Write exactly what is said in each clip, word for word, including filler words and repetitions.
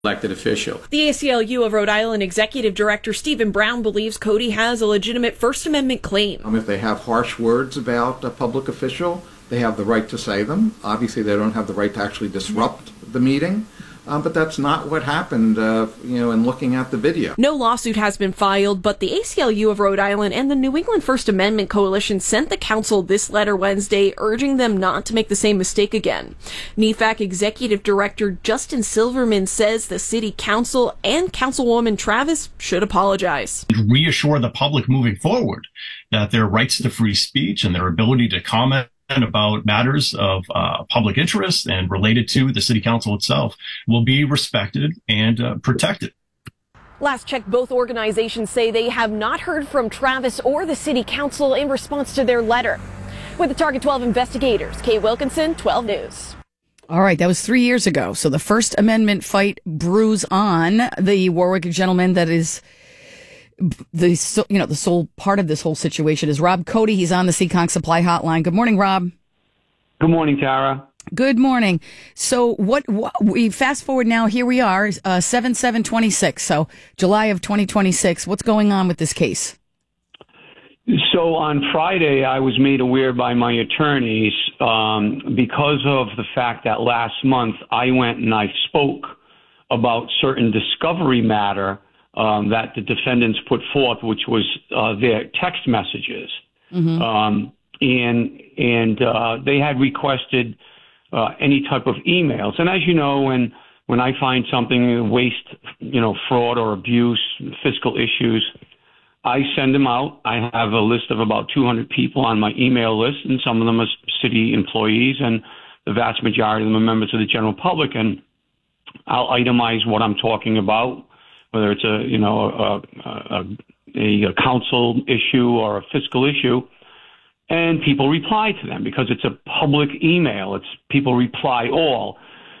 elected official. The A C L U of Rhode Island Executive Director Stephen Brown believes Cody has a legitimate First Amendment claim. Um, if they have harsh words about a public official, they have the right to say them. Obviously, they don't have the right to actually disrupt the meeting. Um, but that's not what happened, uh, you know, in looking at the video. No lawsuit has been filed, but the A C L U of Rhode Island and the New England First Amendment Coalition sent the council this letter Wednesday, urging them not to make the same mistake again. N E F A C Executive Director Justin Silverman says the city council and Councilwoman Travis should apologize. Reassure the public moving forward that their rights to free speech and their ability to comment about matters of uh, public interest and related to the city council itself will be respected and uh, protected. Last check, both organizations say they have not heard from Travis or the city council in response to their letter. With the Target twelve investigators, Kate Wilkinson, twelve News. All right, that was three years ago. So the First Amendment fight brews on. The Warwick gentleman that is the you know the sole part of this whole situation is Rob Cody. He's on the Seekonk Supply Hotline. Good morning, Rob. Good morning, Tara. Good morning. So what, what we fast forward now, here we are, uh, seven seven twenty-six, so July of twenty twenty-six. What's going on with this case? So on Friday, I was made aware by my attorneys um, because of the fact that last month I went and I spoke about certain discovery matter um, that the defendants put forth, which was uh, their text messages. Mm-hmm. Um, and and uh, they had requested uh, any type of emails. And as you know, when when I find something, waste, you know, fraud or abuse, fiscal issues, I send them out. I have a list of about two hundred people on my email list, and some of them are city employees, and the vast majority of them are members of the general public. And I'll itemize what I'm talking about, whether it's a you know a, a, a, a council issue or a fiscal issue, and people reply to them because it's a public email. It's people reply all.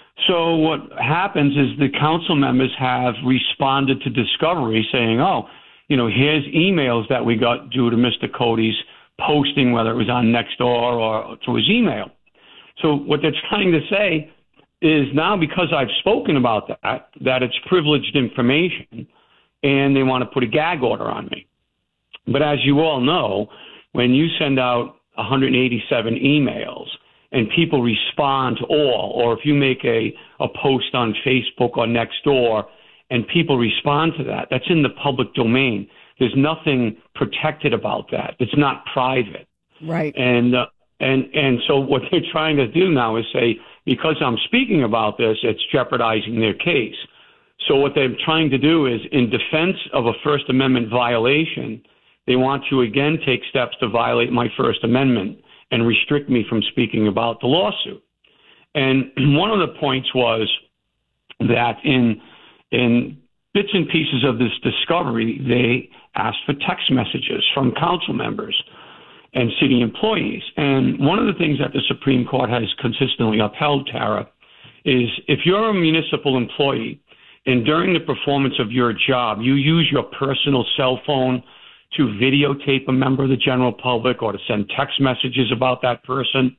So what happens is the council members have responded to discovery saying, oh, you know, here's emails that we got due to Mister Cody's posting, whether it was on Nextdoor or through his email. So what they're trying to say is now, because I've spoken about that, that it's privileged information, and they want to put a gag order on me. But as you all know, when you send out one hundred eighty-seven emails and people respond to all, or if you make a, a post on Facebook or Nextdoor and people respond to that, that's in the public domain. There's nothing protected about that. It's not private. Right. And uh, and and so what they're trying to do now is say, because I'm speaking about this, it's jeopardizing their case. So what they're trying to do is, in defense of a First Amendment violation, they want to again take steps to violate my First Amendment and restrict me from speaking about the lawsuit. And one of the points was that in in bits and pieces of this discovery, they asked for text messages from council members and city employees. And one of the things that the Supreme Court has consistently upheld, Tara, is if you're a municipal employee and during the performance of your job, you use your personal cell phone to videotape a member of the general public or to send text messages about that person,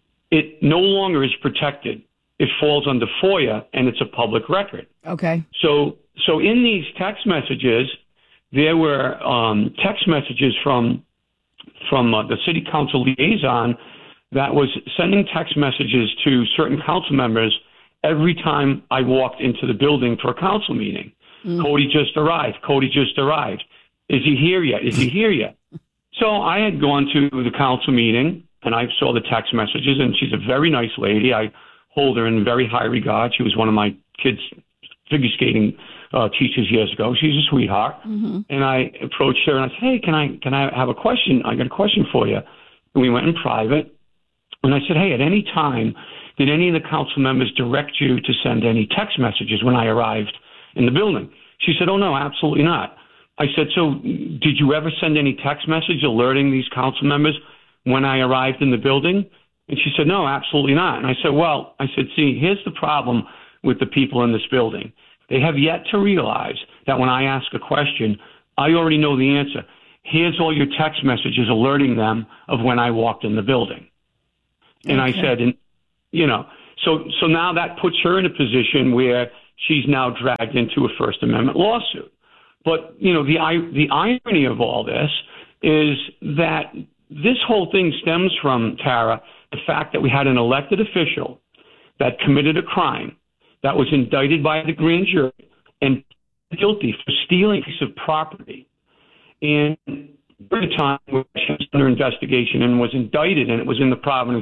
it no longer is protected. It falls under FOIA, and it's a public record. Okay. So so in these text messages, there were um, text messages from from uh, the city council liaison that was sending text messages to certain council members every time I walked into the building for a council meeting. Mm. Cody just arrived. Cody just arrived. Is he here yet? Is he here yet? So I had gone to the council meeting, and I saw the text messages, and she's a very nice lady. I hold her in very high regard. She was one of my kids' figure skating uh, teachers years ago. She's a sweetheart. Mm-hmm. And I approached her, and I said, hey, can I can I have a question? I got a question for you. And we went in private, and I said, hey, at any time, did any of the council members direct you to send any text messages when I arrived in the building? She said, oh, no, absolutely not. I said, so did you ever send any text message alerting these council members when I arrived in the building? And she said, no, absolutely not. And I said, well, I said, see, here's the problem with the people in this building. They have yet to realize that when I ask a question, I already know the answer. Here's all your text messages alerting them of when I walked in the building. And okay. I said, and, you know, so so now that puts her in a position where she's now dragged into a First Amendment lawsuit. But, you know, the the irony of all this is that this whole thing stems from, Tara, the fact that we had an elected official that committed a crime, that was indicted by the grand jury and guilty for stealing a piece of property. And during the time when she was under investigation and was indicted, and it was in the Providence.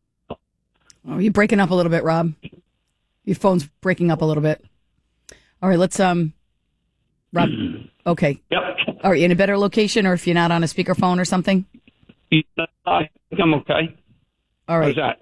Oh, you're breaking up a little bit, Rob. Your phone's breaking up a little bit. All right, let's, um, Rob, okay. Yep. Are you in a better location, or if you're not on a speakerphone or something? I think I'm okay. All right. How's that?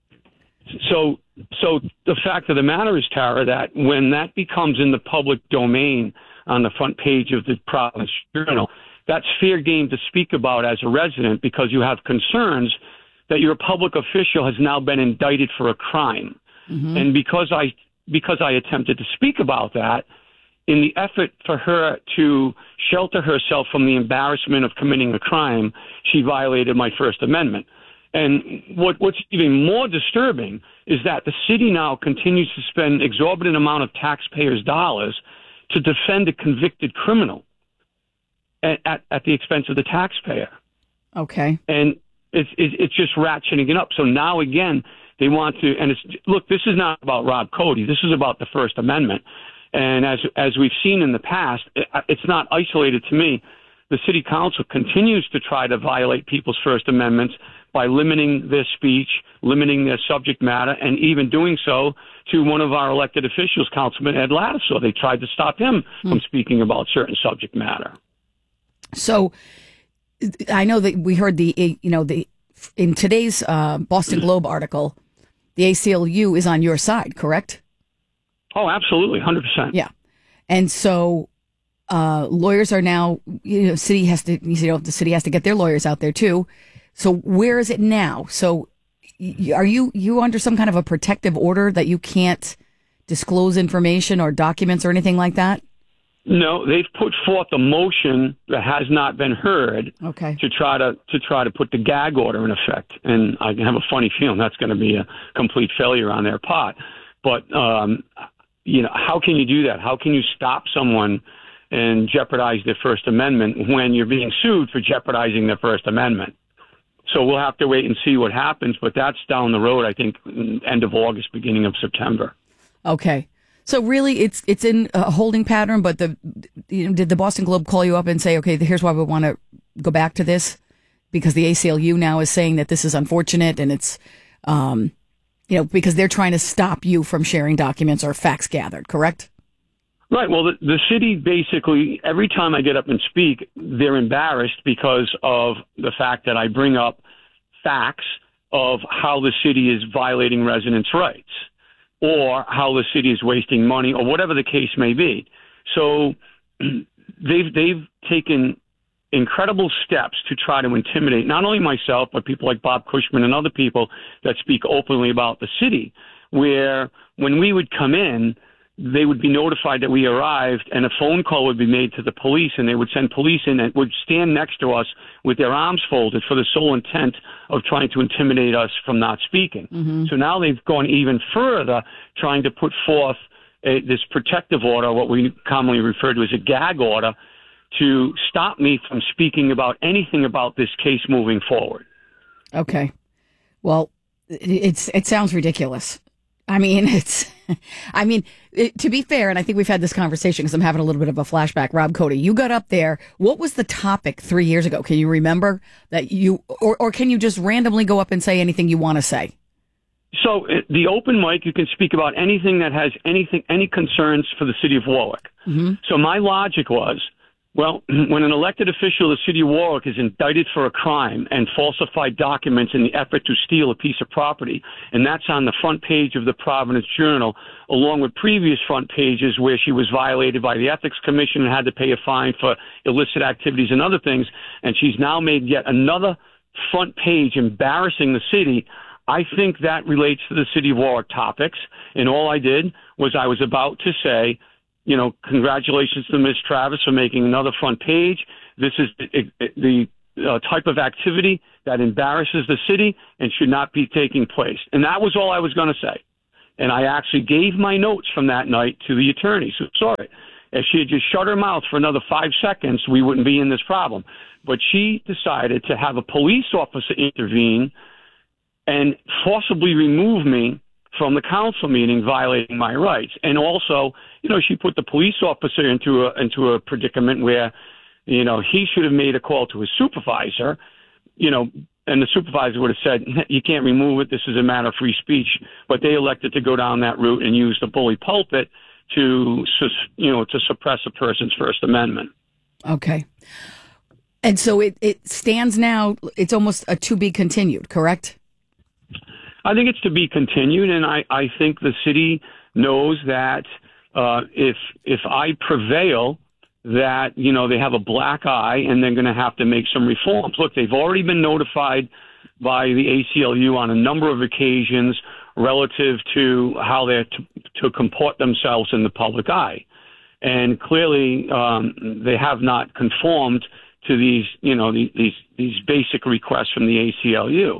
So, so the fact of the matter is, Tara, that when that becomes in the public domain on the front page of the Providence Journal, that's fair game to speak about as a resident, because you have concerns that your public official has now been indicted for a crime. Mm-hmm. And because I because I attempted to speak about that, in the effort for her to shelter herself from the embarrassment of committing a crime, she violated my First Amendment. And what, what's even more disturbing is that the city now continues to spend exorbitant amount of taxpayers' dollars to defend a convicted criminal at, at, at the expense of the taxpayer. Okay. And it's, it's, it's just ratcheting it up. So now, again, they want to, and it's, look, this is not about Rob Cody. This is about the First Amendment. And as, as we've seen in the past, it, it's not isolated to me. The city council continues to try to violate people's First Amendments by limiting their speech, limiting their subject matter, and even doing so to one of our elected officials, Councilman Ed Lattisaw. They tried to stop him hmm. from speaking about certain subject matter. So I know that we heard the, you know, the in today's uh, Boston Globe article, the A C L U is on your side, correct? Oh, absolutely, one hundred percent. Yeah. And so uh, lawyers are now, you know, city has to, you know, the city has to get their lawyers out there too. So where is it now? So are you, you under some kind of a protective order that you can't disclose information or documents or anything like that? No, they've put forth a motion that has not been heard. Okay. To try to to try to put the gag order in effect, and I have a funny feeling that's going to be a complete failure on their part. But um, you know, how can you do that? How can you stop someone and jeopardize their First Amendment when you're being sued for jeopardizing their First Amendment? So we'll have to wait and see what happens, but that's down the road, I think, end of August, beginning of September. Okay. So really, it's it's in a holding pattern, but the you know, did the Boston Globe call you up and say, okay, here's why we want to go back to this? Because the A C L U now is saying that this is unfortunate, and it's, um, you know, because they're trying to stop you from sharing documents or facts gathered, correct? Right. Well, the, the city basically, every time I get up and speak, they're embarrassed because of the fact that I bring up facts of how the city is violating residents' rights or how the city is wasting money or whatever the case may be. So they've, they've taken incredible steps to try to intimidate not only myself, but people like Bob Cushman and other people that speak openly about the city, where when we would come in, they would be notified that we arrived, and a phone call would be made to the police, and they would send police in and would stand next to us with their arms folded for the sole intent of trying to intimidate us from not speaking. Mm-hmm. So now they've gone even further, trying to put forth a, this protective order, what we commonly refer to as a gag order, to stop me from speaking about anything about this case moving forward. Okay. Well, it's it sounds ridiculous. I mean, it's, I mean, it, to be fair, and I think we've had this conversation because I'm having a little bit of a flashback. Rob Cody, you got up there. What was the topic three years ago? Can you remember that you, or, or can you just randomly go up and say anything you want to say? So uh, the open mic, you can speak about anything that has anything, any concerns for the city of Warwick. Mm-hmm. So my logic was, well, when an elected official of the city of Warwick is indicted for a crime and falsified documents in the effort to steal a piece of property, and that's on the front page of the Providence Journal, along with previous front pages where she was violated by the Ethics Commission and had to pay a fine for illicit activities and other things, and she's now made yet another front page embarrassing the city, I think that relates to the city of Warwick topics, and all I did was I was about to say, you know, congratulations to Miz Travis for making another front page. This is it, it, the uh, type of activity that embarrasses the city and should not be taking place. And that was all I was going to say. And I actually gave my notes from that night to the attorneys who saw it. If she had just shut her mouth for another five seconds, we wouldn't be in this problem. But she decided to have a police officer intervene and forcibly remove me from the council meeting, violating my rights. And also, you know, she put the police officer into a into a predicament where, you know, he should have made a call to his supervisor, you know, and the supervisor would have said, you can't remove it, this is a matter of free speech. But they elected to go down that route and use the bully pulpit to, you know, to suppress a person's First Amendment. Okay. And so it, it stands now, it's almost a to be continued, correct? I think it's to be continued, and I, I think the city knows that uh, if if I prevail, that, you know, they have a black eye and they're going to have to make some reforms. Look, they've already been notified by the A C L U on a number of occasions relative to how they're to, to comport themselves in the public eye. And clearly um, they have not conformed to these, you know, these, these, these basic requests from the A C L U.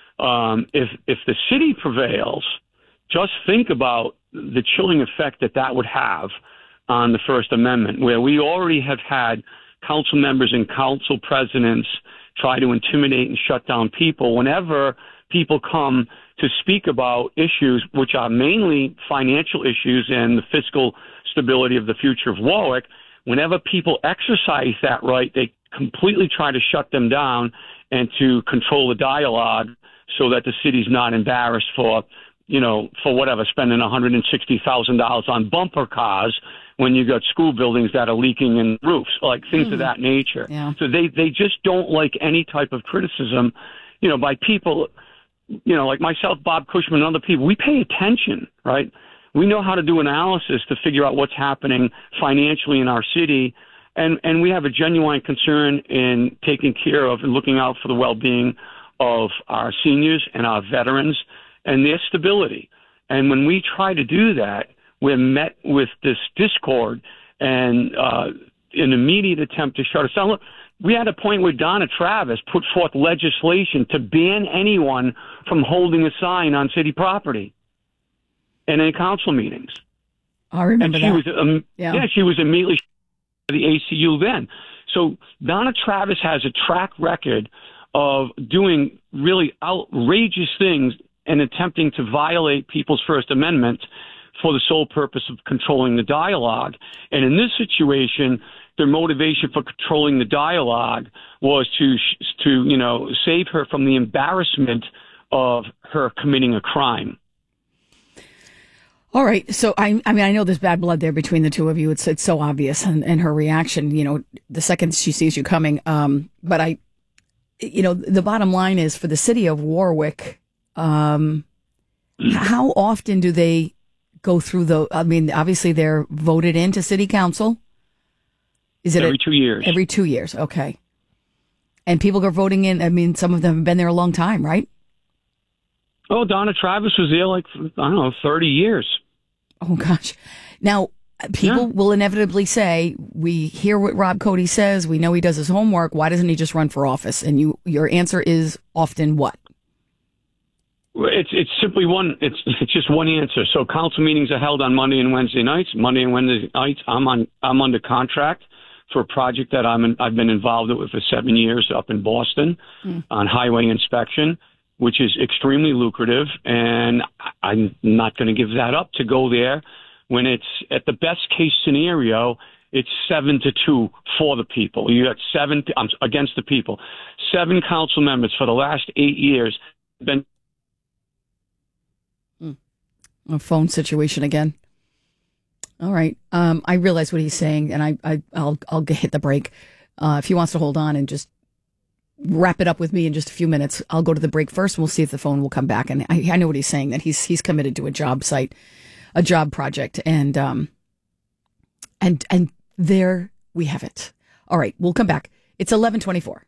Um, if if the city prevails, just think about the chilling effect that that would have on the First Amendment, where we already have had council members and council presidents try to intimidate and shut down people whenever people come to speak about issues which are mainly financial issues and the fiscal stability of the future of Warwick. Whenever people exercise that right, they completely try to shut them down and to control the dialogue so that the city's not embarrassed for, you know, for whatever, spending one hundred sixty thousand dollars on bumper cars when you got school buildings that are leaking in roofs, like things mm. of that nature. Yeah. So they, they just don't like any type of criticism, you know, by people, you know, like myself, Bob Cushman, and other people. We pay attention, right? We know how to do analysis to figure out what's happening financially in our city. And, and we have a genuine concern in taking care of and looking out for the well-being of our seniors and our veterans and their stability. And when we try to do that, we're met with this discord and uh, an immediate attempt to shut us down. Look, we had a point where Donna Travis put forth legislation to ban anyone from holding a sign on city property and in council meetings. I remember and she that. Was, um, yeah. yeah, she was immediately the A C U then. So Donna Travis has a track record of doing really outrageous things and attempting to violate people's First Amendment for the sole purpose of controlling the dialogue. And in this situation, their motivation for controlling the dialogue was to, to you know, save her from the embarrassment of her committing a crime. All right. So, I I mean, I know there's bad blood there between the two of you. It's it's so obvious. And, and her reaction, you know, the second she sees you coming. Um, but I, you know, the bottom line is for the city of Warwick, um, how often do they go through the, I mean, obviously they're voted into city council. Is it every a, two years? Every two years. Okay. And people are voting in. I mean, some of them have been there a long time, right? Oh, Donna Travis was there like, I don't know, thirty years. Oh, gosh. Now, people yeah. will inevitably say, we hear what Rob Cody says. We know he does his homework. Why doesn't he just run for office? And you, your answer is often what? It's it's simply one. It's it's just one answer. So council meetings are held on Monday and Wednesday nights. Monday and Wednesday nights, I'm on I'm under contract for a project that I'm in, I've been involved with for seven years up in Boston mm. on highway inspection, which is extremely lucrative, and I'm not going to give that up to go there when it's at the best case scenario. It's seven to two for the people. You got seven um, against the people. Seven council members for the last eight years have been. A phone situation again. All right. Um, I realize what he's saying, and I, I, I'll, I'll hit the break. Uh, if he wants to hold on and just wrap it up with me in just a few minutes, I'll go to the break first, and we'll see if the phone will come back. And I, I know what he's saying, that he's, he's committed to a job site, a job project, and, um, and, and there we have it. All right. We'll come back. It's eleven twenty-four.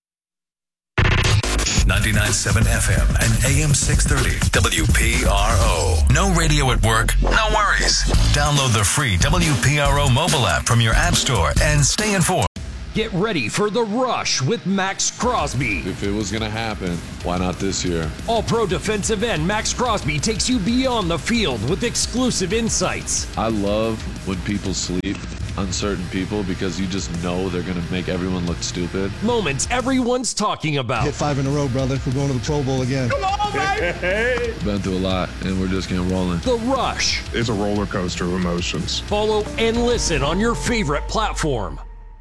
ninety-nine point seven F M and A M six thirty W P R O. No radio at work? No worries. Download the free W P R O mobile app from your app store and stay informed. Get ready for The Rush with Max Crosby. If it was going to happen, why not this year? All-Pro defensive end Max Crosby takes you beyond the field with exclusive insights. I love when people sleep on certain people because you just know they're going to make everyone look stupid. Moments everyone's talking about. Hit five in a row, brother. We're going to the Pro Bowl again. Come on, baby! Been through a lot, and we're just getting rolling. The Rush. It's a roller coaster of emotions. Follow and listen on your favorite platform.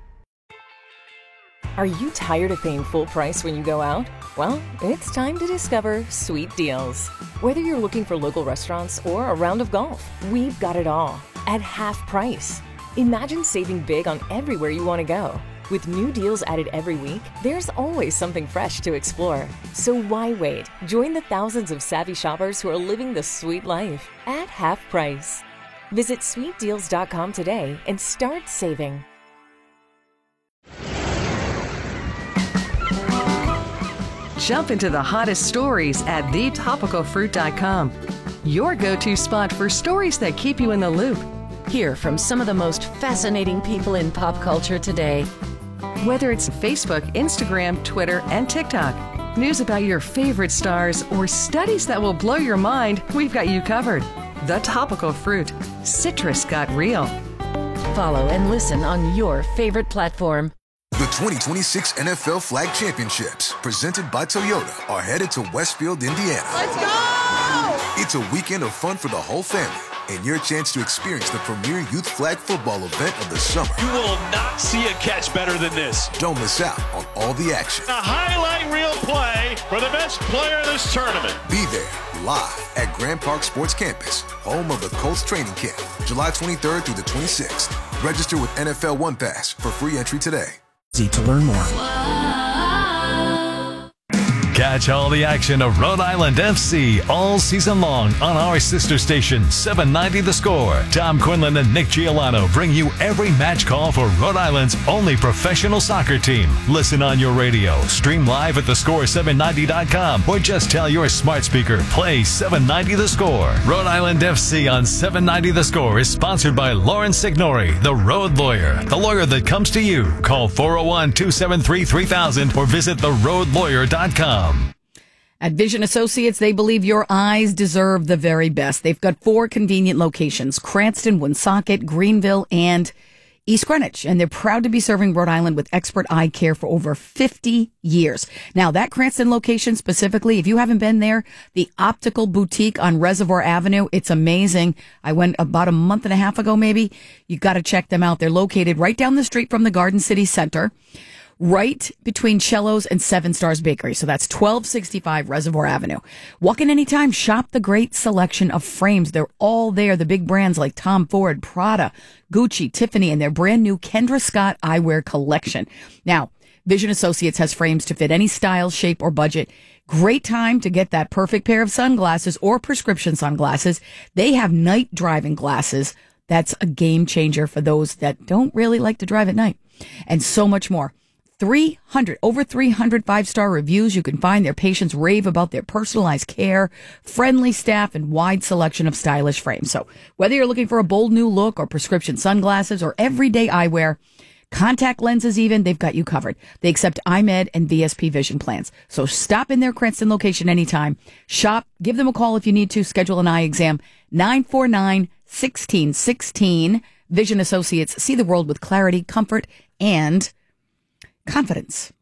Are you tired of paying full price when you go out? Well, it's time to discover Sweet Deals. Whether you're looking for local restaurants or a round of golf, we've got it all at half price. Imagine saving big on everywhere you want to go. With new deals added every week, there's always something fresh to explore. So why wait? Join the thousands of savvy shoppers who are living the sweet life at half price. Visit sweet deals dot com today and start saving. Jump into the hottest stories at the topical fruit dot com. Your go-to spot for stories that keep you in the loop. Hear from some of the most fascinating people in pop culture today. Whether it's Facebook, Instagram, Twitter, and TikTok, news about your favorite stars, or studies that will blow your mind, we've got you covered. The Topical Fruit. Citrus got real. Follow and listen on your favorite platform. The twenty twenty-six N F L Flag Championships, presented by Toyota, are headed to Westfield, Indiana. Let's go! It's a weekend of fun for the whole family, and your chance to experience the premier youth flag football event of the summer. You will not see a catch better than this. Don't miss out on all the action. A highlight reel play for the best player of this tournament. Be there, live at Grand Park Sports Campus, home of the Colts training camp, July twenty-third through the twenty-sixth. Register with N F L One Pass for free entry today. To learn more. Catch all the action of Rhode Island F C all season long on our sister station, seven ninety The Score. Tom Quinlan and Nick Giolano bring you every match call for Rhode Island's only professional soccer team. Listen on your radio, stream live at the score seven ninety dot com, or just tell your smart speaker, play seven ninety The Score. Rhode Island F C on seven ninety The Score is sponsored by Lauren Signori, the road lawyer, the lawyer that comes to you. Call four oh one, two seven three, three thousand or visit the road lawyer dot com. At Vision Associates, they believe your eyes deserve the very best. They've got four convenient locations: Cranston, Woonsocket, Greenville, and East Greenwich. And they're proud to be serving Rhode Island with expert eye care for over fifty years. Now, that Cranston location specifically, if you haven't been there, the Optical Boutique on Reservoir Avenue, it's amazing. I went about a month and a half ago, maybe. You got to check them out. They're located right down the street from the Garden City Center, right between Cello's and Seven Stars Bakery. So that's twelve sixty-five Reservoir Avenue. Walk in anytime. Shop the great selection of frames. They're all there. The big brands like Tom Ford, Prada, Gucci, Tiffany, and their brand new Kendra Scott eyewear collection. Now, Vision Associates has frames to fit any style, shape, or budget. Great time to get that perfect pair of sunglasses or prescription sunglasses. They have night driving glasses. That's a game changer for those that don't really like to drive at night. And so much more. three hundred, over three hundred five-star reviews. You can find their patients rave about their personalized care, friendly staff, and wide selection of stylish frames. So whether you're looking for a bold new look or prescription sunglasses or everyday eyewear, contact lenses even, they've got you covered. They accept iMed and V S P vision plans. So stop in their Cranston location anytime. Shop, give them a call if you need to, schedule an eye exam. nine four nine, one six one six. Vision Associates, see the world with clarity, comfort, and confidence.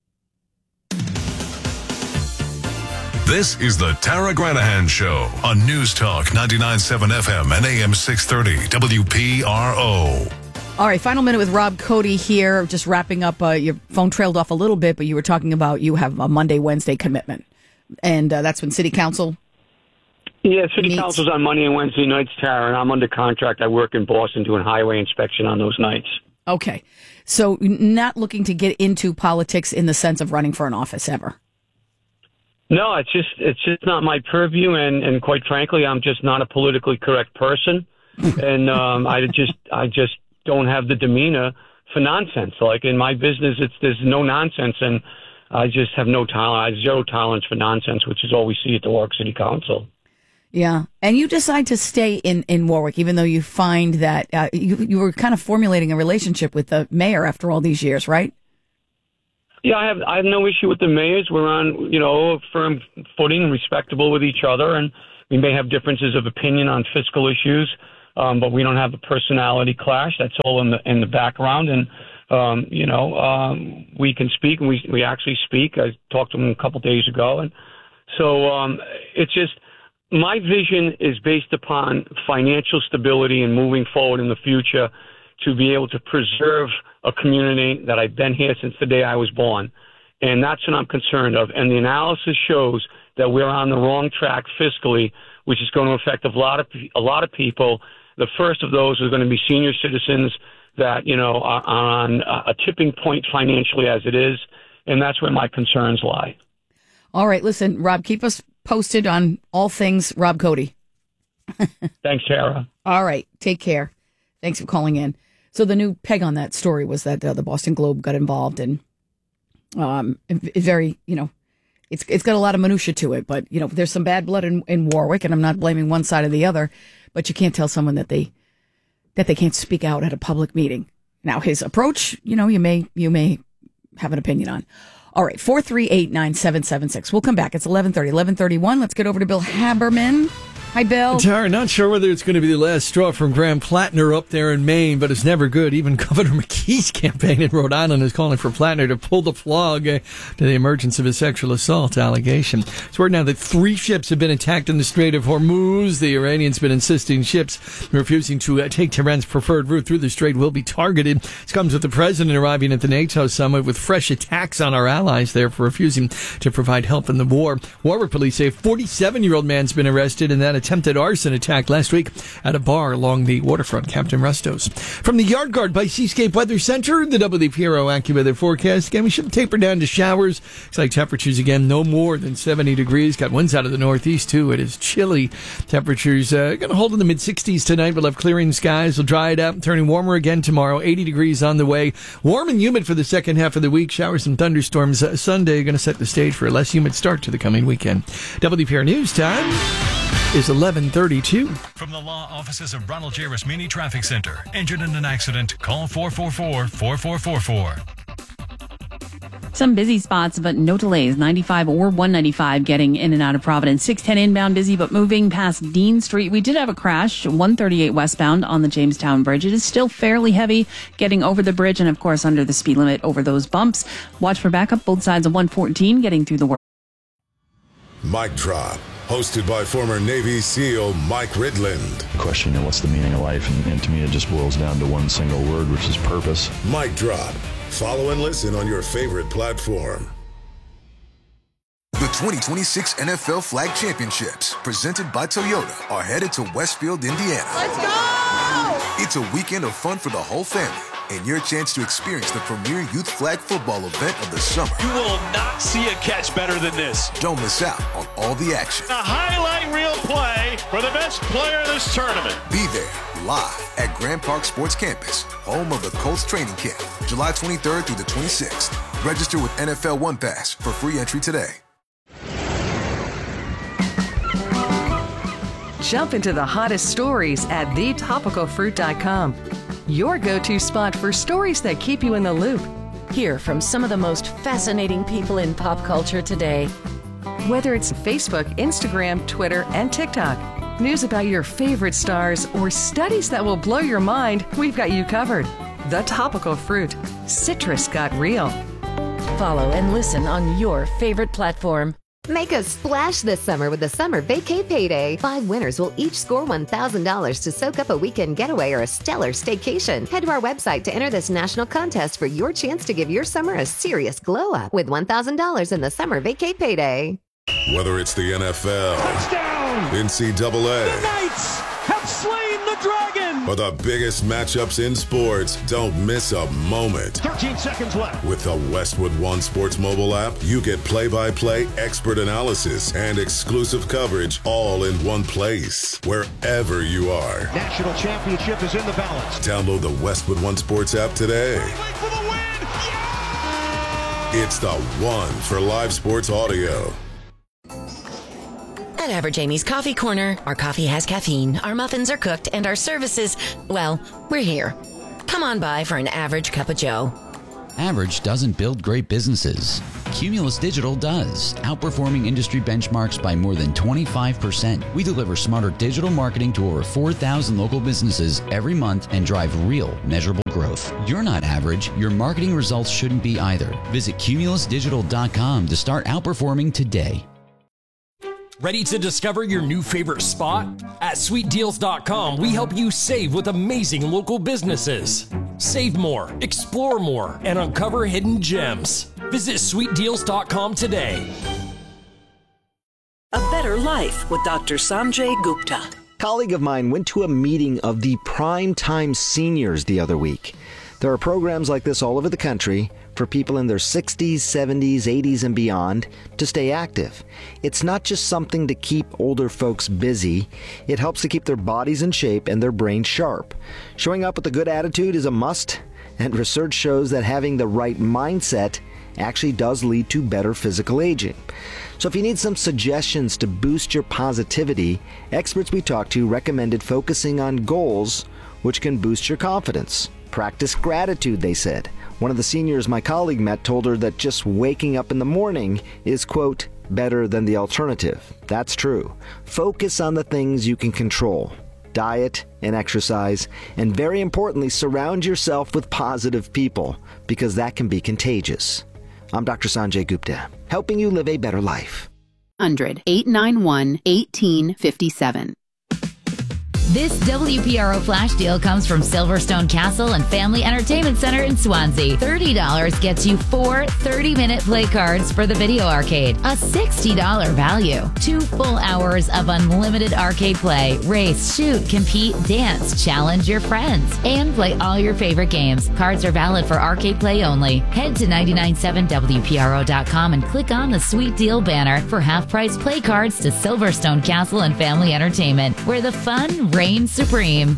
This is the Tara Granahan Show on News Talk ninety-nine point seven F M and A M six thirty W P R O. All right, final minute with Rob Cody here. Just wrapping up. Uh, your phone trailed off a little bit, but you were talking about you have a Monday, Wednesday commitment. And uh, that's when City Council Yeah, City meets. Council's on Monday and Wednesday nights, Tara, and I'm under contract. I work in Boston doing highway inspection on those nights. Okay. So not looking to get into politics in the sense of running for an office ever. No, it's just it's just not my purview, and, and quite frankly, I'm just not a politically correct person, and um, I just I just don't have the demeanor for nonsense. Like in my business, it's there's no nonsense, and I just have no tolerance, I have zero tolerance for nonsense, which is all we see at the Warwick City Council. Yeah. And you decide to stay in, in Warwick, even though you find that uh, you, you were kind of formulating a relationship with the mayor after all these years, right? Yeah, I have I have no issue with the mayors. We're on, you know, a firm footing, respectable with each other, and we may have differences of opinion on fiscal issues, um, but we don't have a personality clash. That's all in the in the background, and um, you know, um, we can speak, and we we actually speak. I talked to him a couple days ago, and so um, it's just my vision is based upon financial stability and moving forward in the future to be able to preserve a community that I've been here since the day I was born. And that's what I'm concerned of. And the analysis shows that we're on the wrong track fiscally, which is going to affect a lot of a lot of people. The first of those are going to be senior citizens that, you know, are on a tipping point financially as it is. And that's where my concerns lie. All right. Listen, Rob, keep us posted on all things Rob Cody. Thanks, Tara. All right. Take care. Thanks for calling in. So the new peg on that story was that uh, the Boston Globe got involved, and um, it's very, you know, it's it's got a lot of minutia to it. But you know, there's some bad blood in, in Warwick, and I'm not blaming one side or the other. But you can't tell someone that they that they can't speak out at a public meeting. Now his approach, you know, you may you may have an opinion on. All right, four three eight nine seven seven six. We'll come back. It's eleven thirty, eleven thirty-one. Let's get over to Bill Haberman. Hi, Bill. Tara, not sure whether it's going to be the last straw from Graham Plattner up there in Maine, but it's never good. Even Governor McKee's campaign in Rhode Island is calling for Plattner to pull the plug uh, to the emergence of a sexual assault allegation. It's word now that three ships have been attacked in the Strait of Hormuz. The Iranians been insisting ships refusing to uh, take Tehran's preferred route through the strait will be targeted. This comes with the president arriving at the NATO summit with fresh attacks on our allies there for refusing to provide help in the war. Warwick police say a forty-seven-year-old man's been arrested in that attempted arson attack last week at a bar along the waterfront. Captain Rustos. From the Yard Guard by Seascape Weather Center, the W P R O AccuWeather forecast. Again, we should taper down to showers. Looks like temperatures again no more than seventy degrees. Got winds out of the northeast too. It is chilly. Temperatures uh, going to hold in the mid sixties tonight. We'll have clearing skies. We'll dry it out. Turning warmer again tomorrow. eighty degrees on the way. Warm and humid for the second half of the week. Showers and thunderstorms uh, Sunday. Going to set the stage for a less humid start to the coming weekend. W P R News time is eleven thirty-two. From the law offices of Ronald J. Rasmini Traffic Center. Injured in an accident? Call four four four, four four four four. Some busy spots, but no delays. ninety-five or one ninety-five getting in and out of Providence. six ten inbound busy, but moving past Dean Street. We did have a crash, one thirty-eight westbound on the Jamestown Bridge. It is still fairly heavy getting over the bridge and, of course, under the speed limit over those bumps. Watch for backup both sides of one fourteen getting through the work. Mic Drop, hosted by former Navy SEAL Mike Ridland. Question, you know, what's the meaning of life? And, and to me, it just boils down to one single word, which is purpose. Mic Drop. Follow and listen on your favorite platform. The twenty twenty-six N F L Flag Championships, presented by Toyota, are headed to Westfield, Indiana. Let's go! It's a weekend of fun for the whole family, and your chance to experience the premier youth flag football event of the summer. You will not see a catch better than this. Don't miss out on all the action. A highlight reel play for the best player in this tournament. Be there live at Grand Park Sports Campus, home of the Colts training camp, July twenty-third through the twenty-sixth. Register with N F L One Pass for free entry today. Jump into the hottest stories at the topical fruit dot com. Your go-to spot for stories that keep you in the loop. Hear from some of the most fascinating people in pop culture today. Whether it's Facebook, Instagram, Twitter, and TikTok, news about your favorite stars, or studies that will blow your mind, we've got you covered. The Topical Fruit. Citrus got real. Follow and listen on your favorite platform. Make a splash this summer with the Summer Vacay Payday. Five winners will each score one thousand dollars to soak up a weekend getaway or a stellar staycation. Head to our website to enter this national contest for your chance to give your summer a serious glow up with one thousand dollars in the Summer Vacay Payday. Whether it's the N F L, touchdown, N C double A, the Knights have slain the dragon, or the biggest matchups in sports, don't miss a moment. thirteen seconds left. With the Westwood One Sports mobile app, you get play-by-play, expert analysis, and exclusive coverage all in one place, wherever you are. National championship is in the balance. Download the Westwood One Sports app today. For the win. Yeah! It's the one for live sports audio. At Average Amy's Coffee Corner. Our coffee has caffeine, our muffins are cooked, and our services, well, we're here. Come on by for an average cup of joe. Average doesn't build great businesses. Cumulus Digital does, outperforming industry benchmarks by more than twenty-five percent. We deliver smarter digital marketing to over four thousand local businesses every month and drive real, measurable growth. You're not average. Your marketing results shouldn't be either. Visit cumulus digital dot com to start outperforming today. Ready to discover your new favorite spot? At sweet deals dot com, we help you save with amazing local businesses. Save more, explore more, and uncover hidden gems. Visit sweet deals dot com today. A Better Life with Doctor Sanjay Gupta. A colleague of mine went to a meeting of the Prime Time Seniors the other week. There are programs like this all over the country for people in their sixties, seventies, eighties, and beyond to stay active. It's not just something to keep older folks busy. It helps to keep their bodies in shape and their brains sharp. Showing up with a good attitude is a must, and research shows that having the right mindset actually does lead to better physical aging. So if you need some suggestions to boost your positivity, experts we talked to recommended focusing on goals which can boost your confidence. Practice gratitude, they said. One of the seniors my colleague met told her that just waking up in the morning is, quote, better than the alternative. That's true. Focus on the things you can control. Diet and exercise, and very importantly, surround yourself with positive people, because that can be contagious. I'm Doctor Sanjay Gupta, helping you live a better life. one hundred, eight nine one, one eight five seven. This W P R O flash deal comes from Silverstone Castle and Family Entertainment Center in Swansea. thirty dollars gets you four thirty-minute play cards for the video arcade. A sixty dollars value. Two full hours of unlimited arcade play. Race, shoot, compete, dance, challenge your friends, and play all your favorite games. Cards are valid for arcade play only. Head to nine nine seven W P R O dot com and click on the Sweet Deal banner for half-price play cards to Silverstone Castle and Family Entertainment, where the fun reigns supreme.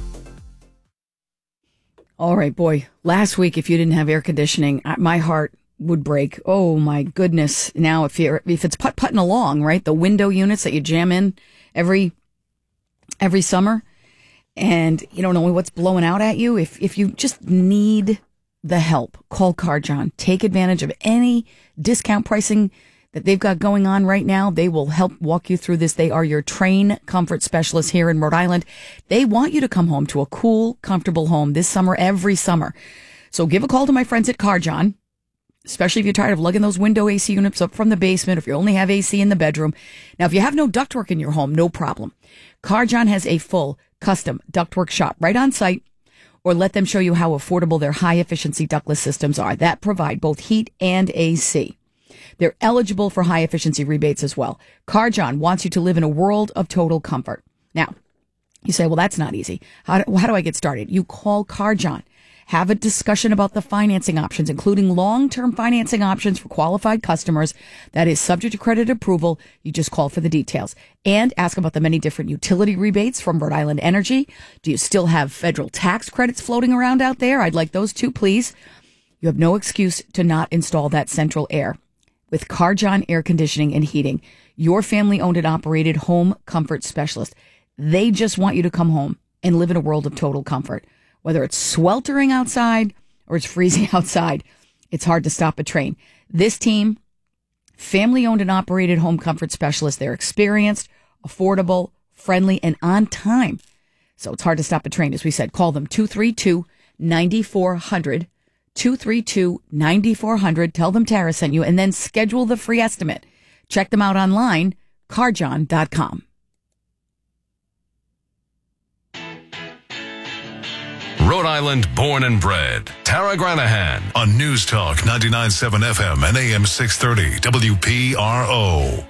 All right, boy. Last week, if you didn't have air conditioning, my heart would break. Oh my goodness! Now, if you're if it's putt putting along, right, the window units that you jam in every every summer, and you don't know what's blowing out at you. If if you just need the help, call CarJohn. Take advantage of any discount pricing that they've got going on right now. They will help walk you through this. They are your Train Comfort specialists here in Rhode Island. They want you to come home to a cool, comfortable home this summer, every summer. So give a call to my friends at CarJohn, especially if you're tired of lugging those window A C units up from the basement, if you only have A C in the bedroom. Now, if you have no ductwork in your home, no problem. CarJohn has a full custom ductwork shop right on site, or let them show you how affordable their high-efficiency ductless systems are that provide both heat and A C. They're eligible for high-efficiency rebates as well. CarJohn wants you to live in a world of total comfort. Now, you say, well, that's not easy. How do, how do I get started? You call CarJohn. Have a discussion about the financing options, including long-term financing options for qualified customers. That is subject to credit approval. You just call for the details. And ask about the many different utility rebates from Rhode Island Energy. Do you still have federal tax credits floating around out there? I'd like those too, please. You have no excuse to not install that central air. With CarJohn Air Conditioning and Heating, your family-owned and operated home comfort specialist. They just want you to come home and live in a world of total comfort. Whether it's sweltering outside or it's freezing outside, it's hard to stop a train. This team, family-owned and operated home comfort specialists, they're experienced, affordable, friendly, and on time. So it's hard to stop a train. As we said, call them two three two, nine four zero zero. two three two, nine four zero zero. Tell them Tara sent you, and then schedule the free estimate. Check them out online, carjohn dot com. Rhode Island born and bred. Tara Granahan on News Talk ninety-nine point seven F M and A M six thirty W P R O.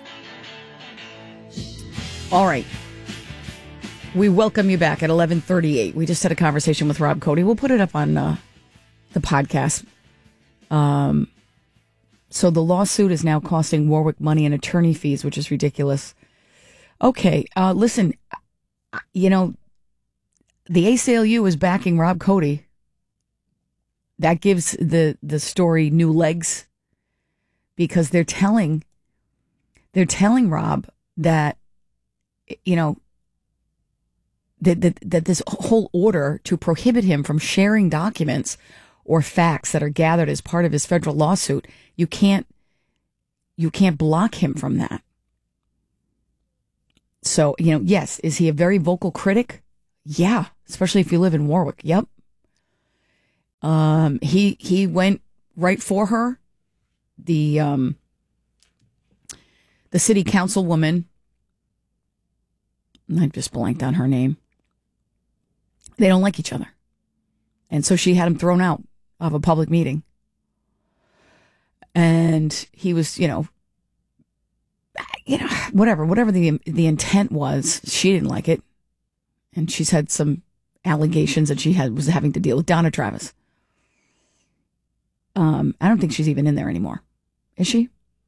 All right. We welcome you back at eleven thirty-eight. We just had a conversation with Rob Cody. We'll put it up on uh, the podcast. Um, so the lawsuit is now costing Warwick money and attorney fees, which is ridiculous. Okay, uh, listen, you know, the A C L U is backing Rob Cody. That gives the, the story new legs, because they're telling, they're telling Rob that you know, that, that, that this whole order to prohibit him from sharing documents or facts that are gathered as part of his federal lawsuit, you can't, you can't block him from that. So, you know, yes, is he a very vocal critic? Yeah, especially if you live in Warwick. Yep. Um, he, he went right for her. The, um, the city councilwoman, I just blanked on her name. They don't like each other. And so she had him thrown out of a public meeting. And he was, you know, you know, whatever, whatever the the intent was, she didn't like it. And she's had some allegations that she had was having to deal with Donna Travis. Um, I don't think she's even in there anymore. Is she?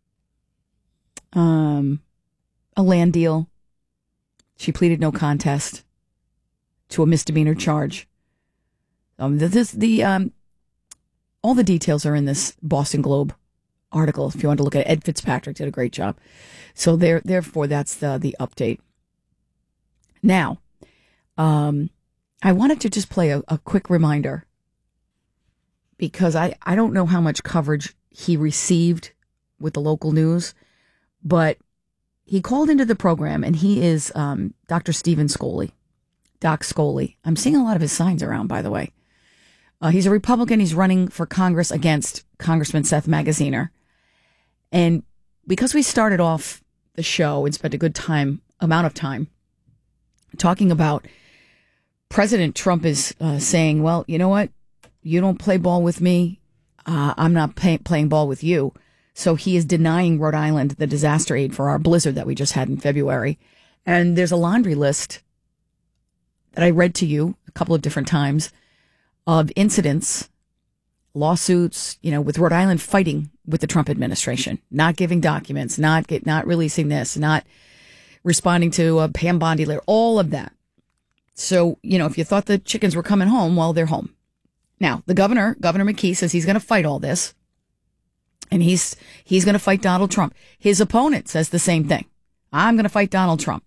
Um, a land deal. She pleaded no contest to a misdemeanor charge. Um, this the um, all the details are in this Boston Globe article. If you want to look at it, Ed Fitzpatrick did a great job. So there, therefore, that's the the update. Now, um, I wanted to just play a, a quick reminder because I, I don't know how much coverage he received with the local news, but he called into the program, and he is um, Doctor Stephen Scoley, Doc Scoley. I'm seeing a lot of his signs around, by the way. Uh, he's a Republican. He's running for Congress against Congressman Seth Magaziner. And because we started off the show and spent a good time, amount of time, talking about President Trump is uh, saying, well, you know what? You don't play ball with me. Uh, I'm not pay- playing ball with you. So he is denying Rhode Island the disaster aid for our blizzard that we just had in February. And there's a laundry list that I read to you a couple of different times of incidents, lawsuits, you know, with Rhode Island fighting with the Trump administration, not giving documents, not get, not releasing this, not responding to a Pam Bondi letter, all of that. So, you know, if you thought the chickens were coming home, well, they're home. Now, the governor, Governor McKee, says he's going to fight all this. And he's he's going to fight Donald Trump. His opponent says the same thing. I'm going to fight Donald Trump.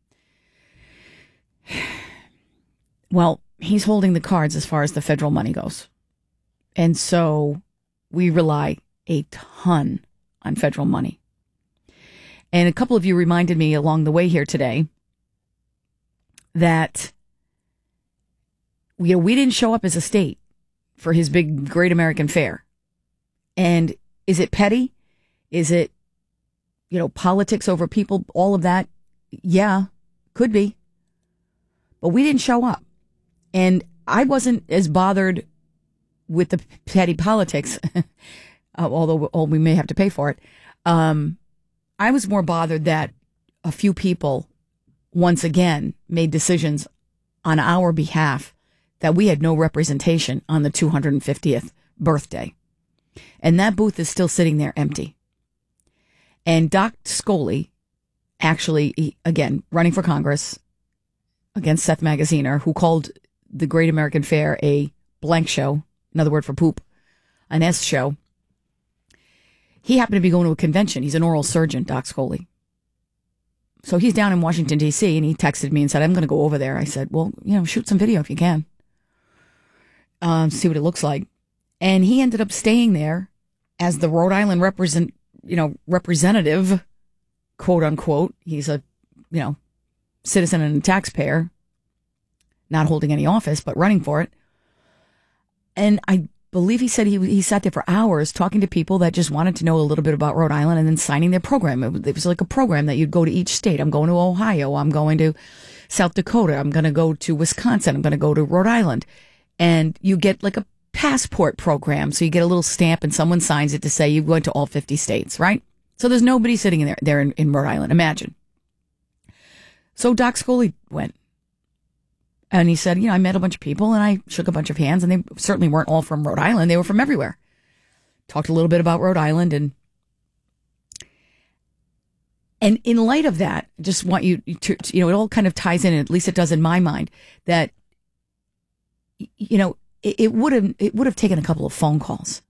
Well, he's holding the cards as far as the federal money goes. And so we rely a ton on federal money. And a couple of you reminded me along the way here today that you know, we didn't show up as a state for his big Great American Fair. And is it petty? Is it, you know, politics over people? All of that? Yeah, could be. But we didn't show up. And I wasn't as bothered with the petty politics, although oh, we may have to pay for it. Um, I was more bothered that a few people, once again, made decisions on our behalf that we had no representation on the two hundred fiftieth birthday. And that booth is still sitting there empty. And Doc Scoley, actually, he, again, running for Congress against Seth Magaziner, who called the Great American Fair a blank show, another word for poop, an S show. He happened to be going to a convention. He's an oral surgeon, Doc Scoley. So he's down in Washington, D C, and he texted me and said, I'm going to go over there. I said, well, you know, shoot some video if you can. Um, see what it looks like. And he ended up staying there as the Rhode Island represent, you know, representative, quote unquote. He's a, you know, citizen and a taxpayer, not holding any office, but running for it. And I believe he said he he sat there for hours talking to people that just wanted to know a little bit about Rhode Island and then signing their program. It was, it was like a program that you'd go to each state. I'm going to Ohio. I'm going to South Dakota. I'm going to go to Wisconsin. I'm going to go to Rhode Island. And you get like a passport program. So you get a little stamp and someone signs it to say you went to all fifty states, right? So there's nobody sitting in there, there in, in Rhode Island. Imagine. So Doc Scoley went. And he said, you know, I met a bunch of people and I shook a bunch of hands, and they certainly weren't all from Rhode Island. They were from everywhere. Talked a little bit about Rhode Island. And and in light of that, I just want you to, you know, it all kind of ties in, at least it does in my mind, that, you know, it, it would have it would have taken a couple of phone calls.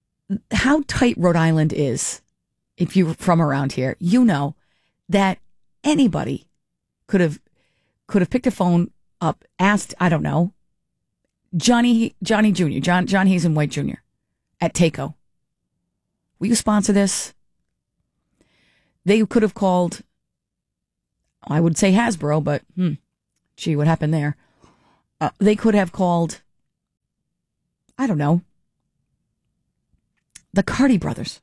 How tight Rhode Island is, if you're from around here, you know that anybody could have could have picked a phone up, asked, I don't know, Johnny Johnny Junior, John John Hazen White Junior at Taco, will you sponsor this? They could have called, I would say Hasbro, but hmm, gee, what happened there? Uh, they could have called, I don't know, the Cardi brothers.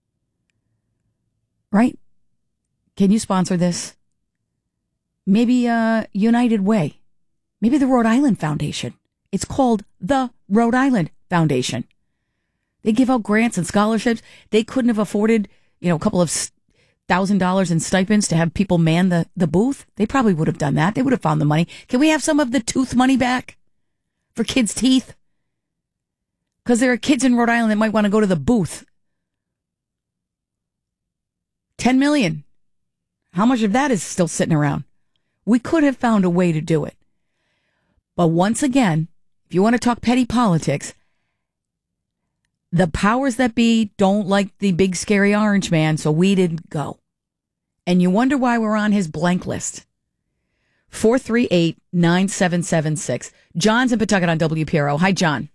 Right? Can you sponsor this? Maybe uh, United Way. Maybe the Rhode Island Foundation. It's called the Rhode Island Foundation. They give out grants and scholarships. They couldn't have afforded, you know, a couple of thousand dollars in stipends to have people man the, the booth. They probably would have done that. They would have found the money. Can we have some of the tooth money back for kids' teeth? Because there are kids in Rhode Island that might want to go to the booth. ten million. How much of that is still sitting around? We could have found a way to do it. But once again, if you want to talk petty politics, the powers that be don't like the big scary orange man, so we didn't go. And you wonder why we're on his blank list. four three eight, nine seven seven six. John's in Pawtucket on W P R O. Hi, John.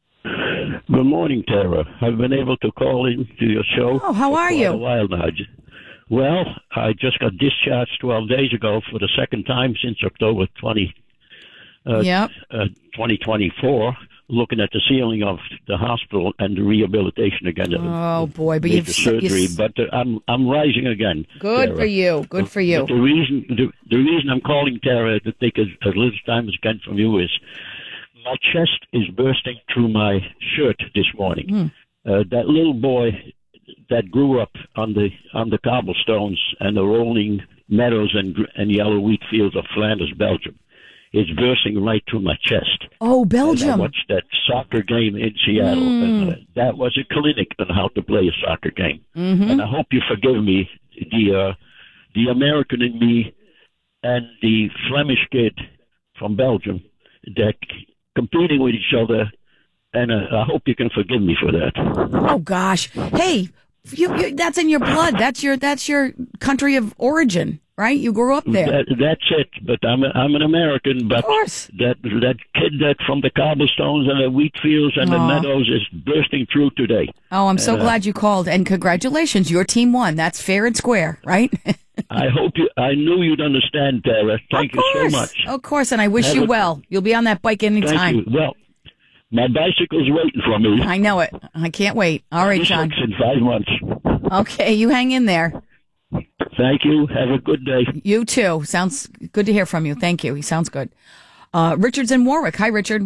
Good morning, Tara. I've been able to call into your show. Oh, how are you? For a while now. Well, I just got discharged twelve days ago for the second time since October twentieth, uh, yep. uh, twenty twenty-four, looking at the ceiling of the hospital and the rehabilitation again. Oh, boy. But you've the surgery, you've, but uh, I'm I'm rising again. Good Tara. for you. Good for you. But the reason the, the reason I'm calling, Tara, to take as, as little time as I can from you is my chest is bursting through my shirt this morning. Mm. Uh, that little boy that grew up on the on the cobblestones and the rolling meadows and and yellow wheat fields of Flanders, Belgium, is bursting right through my chest. Oh, Belgium! And I watched that soccer game in Seattle. Mm. And, uh, that was a clinic on how to play a soccer game. Mm-hmm. And I hope you forgive me, the uh, the American in me and the Flemish kid from Belgium, that competing with each other. And uh, I hope you can forgive me for that. Oh gosh! Hey, you, you, that's in your blood. That's your that's your country of origin, right? You grew up there. That, that's it. But I'm a, I'm an American. But of course. that that kid that from the cobblestones and the wheat fields and Aww. the meadows is bursting through today. Oh, I'm so uh, glad you called, and congratulations, your team won. That's fair and square, right? I hope you. I knew you'd understand, Tara. Thank you so much. Of course, and I wish Have you a, well. You'll be on that bike anytime. Thank you. Well. My bicycle's waiting for me. I know it. I can't wait. All right, John. In five months. Okay, you hang in there. Thank you. Have a good day. You too. Sounds good to hear from you. Thank you. He sounds good. Uh, Richard's in Warwick. Hi, Richard.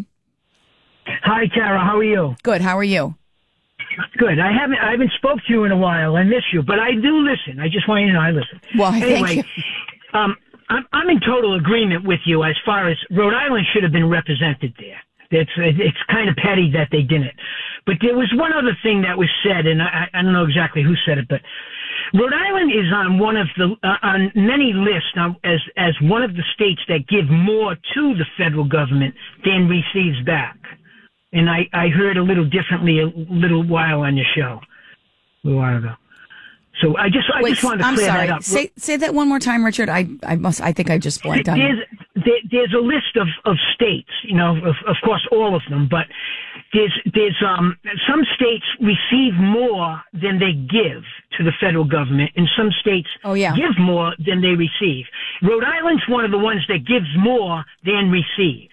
Hi, Tara. How are you? Good. How are you? Good. I haven't I haven't spoke to you in a while. I miss you, but I do listen. I just want you to know I listen. Well, anyway, thank you. Um, I'm, I'm in total agreement with you as far as Rhode Island should have been represented there. It's it's kind of petty that they didn't. But there was one other thing that was said, and I, I don't know exactly who said it, but Rhode Island is on one of the uh, on many lists now as as one of the states that give more to the federal government than receives back. And I, I heard a little differently a little while on your show, a little while ago. So I just I Wait, just wanted to I'm clear sorry. that up. Say say that one more time, Richard. I I must. I think I just blanked on There's, it. there, there's a list of, of states, you know, of, of course all of them, but there's there's um some states receive more than they give to the federal government, and some states oh, yeah. give more than they receive. Rhode Island's one of the ones that gives more than receives.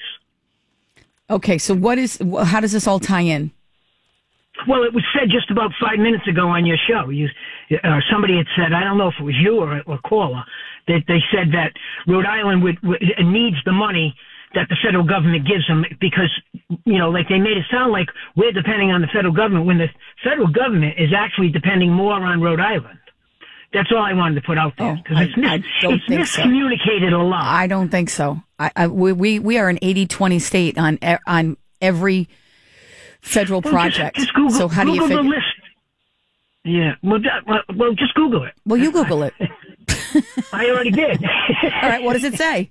Okay, so what is? How does this all tie in? Well, it was said just about five minutes ago on your show. You, uh, somebody had said, I don't know if it was you or a caller, that they said that Rhode Island would, would needs the money that the federal government gives them because, you know, like they made it sound like we're depending on the federal government when the federal government is actually depending more on Rhode Island. That's all I wanted to put out there because oh, it's, mis- I don't it's think miscommunicated so. a lot. I don't think so. I, I, we we are an eighty twenty state on on every federal well, project. Just, just Google, so how Google do you figure? the list? Yeah. Well, that, well, well, just Google it. Well, you Google it. I already did. All right. What does it say?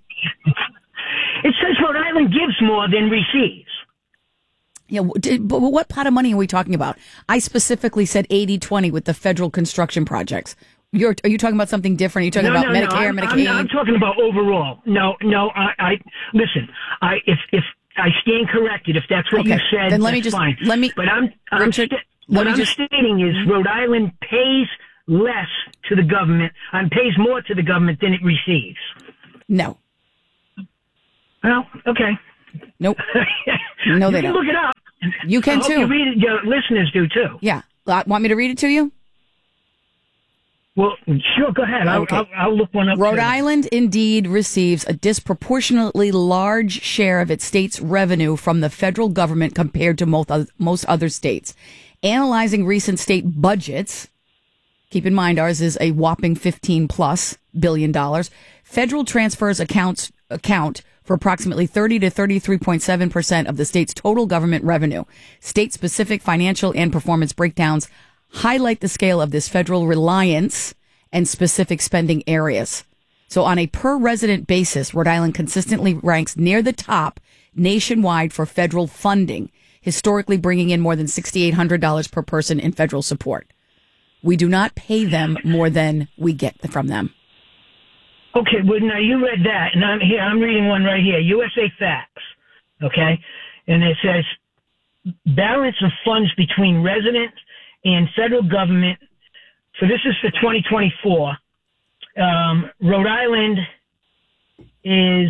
It says Rhode Island gives more than receives. Yeah, but what pot of money are we talking about? I specifically said eighty twenty with the federal construction projects. You're, are you talking about something different? Are you talking no, about no, Medicare, no, I'm, Medicaid? I'm, I'm talking about overall. No, no, I, I listen. I if if I stand corrected, if that's what okay. you said, then let me that's just fine. let me. But I'm, I'm Richard, st- let what me I'm just, stating is Rhode Island pays less to the government and pays more to the government than it receives. No. Well, okay. Nope. No, you they can don't. look it up. You can I hope too. You read it, your listeners do too. Yeah. Uh, want me to read it to you? Well, sure, go ahead. I'll, Okay. I'll, I'll look one up. Rhode too. Island indeed receives a disproportionately large share of its state's revenue from the federal government compared to most other, most other states. Analyzing recent state budgets, keep in mind ours is a whopping fifteen plus billion dollars. Federal transfers accounts account for approximately thirty to thirty-three point seven percent of the state's total government revenue. State-specific financial and performance breakdowns highlight the scale of this federal reliance and specific spending areas. So on a per resident basis, Rhode Island consistently ranks near the top nationwide for federal funding, historically bringing in more than six thousand eight hundred dollars per person in federal support. We do not pay them more than we get from them. Okay, well, now you read that, and I'm here. I'm reading one right here. U S A Facts, okay? And it says, balance of funds between residents and federal government. So this is for twenty twenty-four. Um, Rhode Island is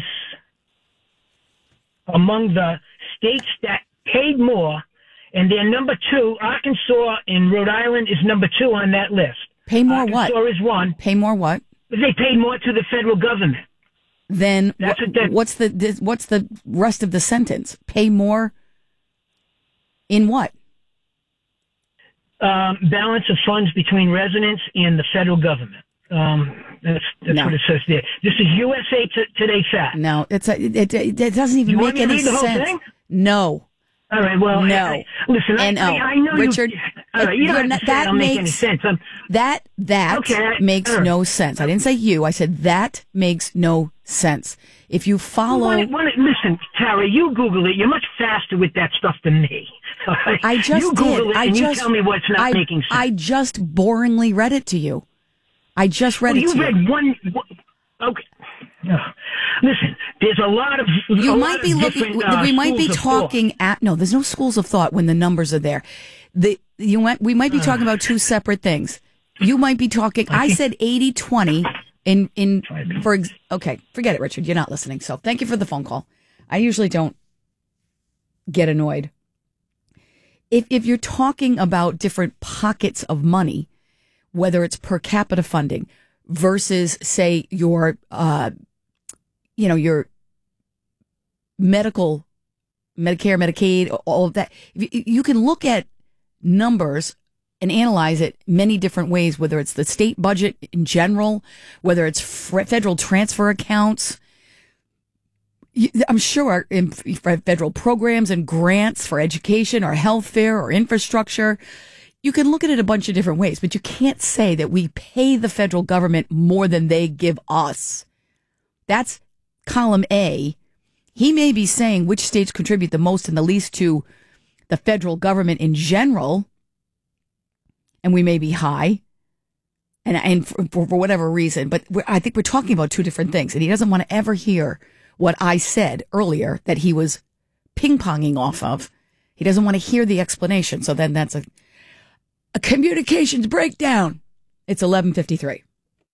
among the states that paid more, and they're number two. Arkansas and Rhode Island is number two on that list. Pay more Arkansas what? is one. Pay more what? They paid more to the federal government. Then That's wh- what that- what's the this- what's the rest of the sentence? Pay more in what? Um, balance of funds between residents and the federal government. Um, that's that's No. what it says there. This is U S A T- Today Fact. No, it's a, it, it, it doesn't even You make want me to any read the whole sense. thing? No. All right. Well, no. I, I, listen, I, N O. I, I know Richard, you. All right, you don't you're have not- to say it that don't make any makes sense. I'm, that that Okay, I- makes all right. no sense. I didn't say you. I said that makes no sense. If you follow, When it- when it- listen, Tara, you Google it. You're much faster with that stuff than me. All right? I just you Google did. it I and just you tell me what's not I, making sense. I just boringly read it to you. I just read well, it you to read you. one. one okay. No. Listen, there's a lot of You a might lot be of looking. different, uh, we might be schools of thought. talking at. No, there's no schools of thought when the numbers are there. The you might we might be talking about two separate things. You might be talking. I said eighty twenty in in for ex- okay. Forget it, Richard. You're not listening. So thank you for the phone call. I usually don't get annoyed. If if you're talking about different pockets of money, whether it's per capita funding versus say your uh you know your medical, Medicare, Medicaid, all of that. You, you can look at numbers and analyze it many different ways, whether it's the state budget in general, whether it's f- federal transfer accounts. You- I'm sure in f- federal programs and grants for education or health care or infrastructure, you can look at it a bunch of different ways, but you can't say that we pay the federal government more than they give us. That's column A. He may be saying which states contribute the most and the least to the federal government in general, and we may be high, and and for, for whatever reason. But we're, I think we're talking about two different things, and he doesn't want to ever hear what I said earlier that he was ping-ponging off of. He doesn't want to hear the explanation, so then that's a a communications breakdown. It's eleven fifty-three.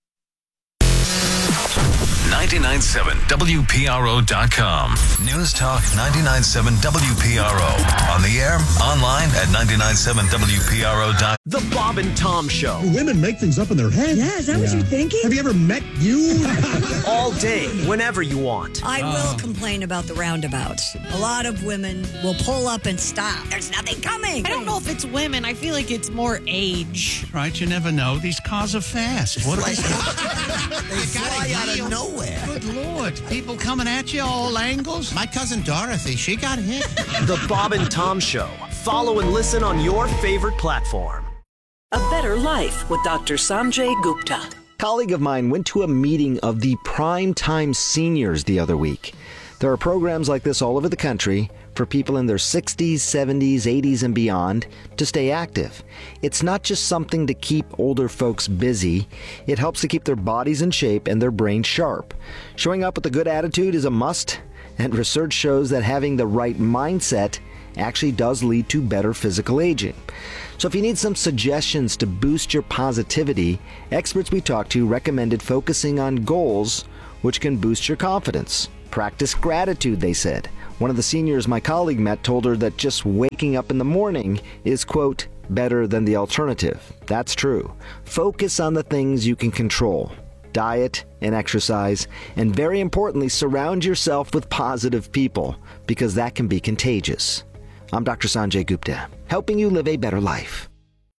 ninety-nine point seven W P R O dot com. News Talk ninety-nine point seven W P R O. On the air, online at ninety-nine point seven W P R O dot com. The Bob and Tom Show. Women make things up in their head. Yeah, is that what you're thinking? Have you ever met you? All day, whenever you want. I will complain about the roundabouts. A lot of women will pull up and stop. There's nothing coming. I don't know if it's women. I feel like it's more age. Right, you never know. These cars are fast. What are they? They fly out of nowhere. Good Lord. People coming at you all angles. My cousin Dorothy, she got hit. The Bob and Tom Show. Follow and listen on your favorite platform. A Better Life with Doctor Sanjay Gupta. A colleague of mine went to a meeting of the Prime Time Seniors the other week. There are programs like this all over the country for people in their sixties, seventies, eighties, and beyond to stay active. It's not just something to keep older folks busy. It helps to keep their bodies in shape and their brains sharp. Showing up with a good attitude is a must, and research shows that having the right mindset actually does lead to better physical aging. So if you need some suggestions to boost your positivity, experts we talked to recommended focusing on goals which can boost your confidence. Practice gratitude, they said. One of the seniors my colleague met told her that just waking up in the morning is, quote, better than the alternative. That's true. Focus on the things you can control. Diet and exercise, and very importantly, surround yourself with positive people, because that can be contagious. I'm Doctor Sanjay Gupta, helping you live a better life.